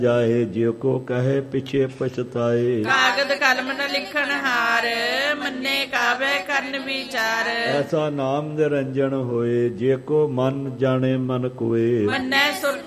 ਜਾਏ ਜਿਉ ਕੋ ਕਹੇ ਪਿਛੇ ਪਛਤਾਏ। ਕਾਗਦ ਕਲਮ ਨ ਲਿਖਣ ਹਾਰ, ਮੰਨੇ ਕਾਵੇ ਕਰਨ ਵਿਚਾਰ। ਐਸਾ ਨਾਮ ਨਿਰੰਜਨ ਹੋਏ, ਜੇ ਕੋ ਮਨ ਜਾਣੇ ਮਨ ਕੋਏ। ਮੰਨੈ ਸੁਰਤ